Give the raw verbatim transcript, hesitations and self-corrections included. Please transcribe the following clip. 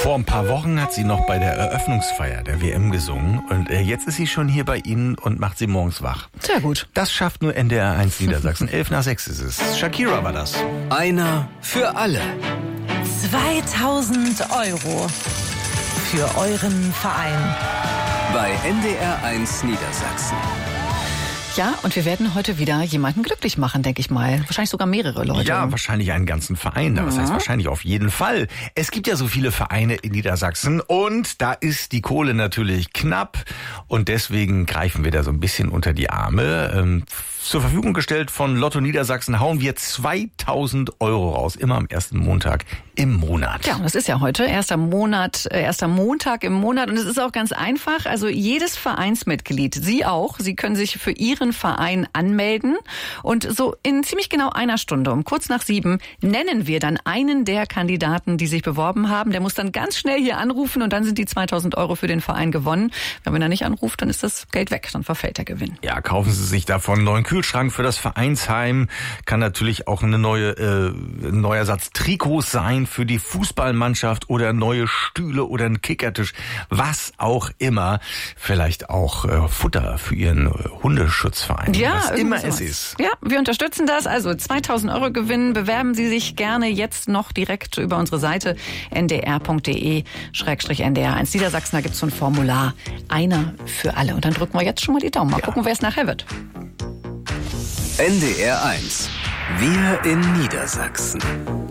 Vor ein paar Wochen hat sie noch bei der Eröffnungsfeier der W M gesungen und äh, jetzt ist sie schon hier bei Ihnen und macht sie morgens wach. Sehr gut. Das schafft nur N D R eins Niedersachsen. elf nach sechs ist es. Shakira war das. Einer für alle. zweitausend Euro für euren Verein. Bei N D R eins Niedersachsen. Ja, und wir werden heute wieder jemanden glücklich machen, denke ich mal. Wahrscheinlich sogar mehrere Leute. Ja, wahrscheinlich einen ganzen Verein. Was heißt wahrscheinlich auf jeden Fall. Es gibt ja so viele Vereine in Niedersachsen und da ist die Kohle natürlich knapp und deswegen greifen wir da so ein bisschen unter die Arme. Ähm, zur Verfügung gestellt von Lotto Niedersachsen hauen wir zweitausend Euro raus, immer am ersten Montag im Monat. Ja, und das ist ja heute erster Monat, äh, erster Montag im Monat und es ist auch ganz einfach. Also jedes Vereinsmitglied, Sie auch, Sie können sich für Ihren Verein anmelden und so in ziemlich genau einer Stunde, um kurz nach sieben, nennen wir dann einen der Kandidaten, die sich beworben haben. Der muss dann ganz schnell hier anrufen und dann sind die zweitausend Euro für den Verein gewonnen. Wenn man da nicht anruft, dann ist das Geld weg, dann verfällt der Gewinn. Ja, kaufen Sie sich davon einen neuen Kühlschrank für das Vereinsheim. Kann natürlich auch eine neue, äh, ein neuer Satz Trikots sein für die Fußballmannschaft oder neue Stühle oder ein Kickertisch. Was auch immer. Vielleicht auch äh, Futter für Ihren äh, Hundeschutzverein. Ja, was immer sowas. es ist. Ja, wir unterstützen das. Also zweitausend Euro gewinnen. Bewerben Sie sich gerne jetzt noch direkt über unsere Seite n d r punkt d e schrägstrich n d r eins Niedersachsen. Da gibt es so ein Formular. Einer für alle. Und dann drücken wir jetzt schon mal die Daumen. Mal Ja. gucken, wer es nachher wird. N D R eins. Wir in Niedersachsen.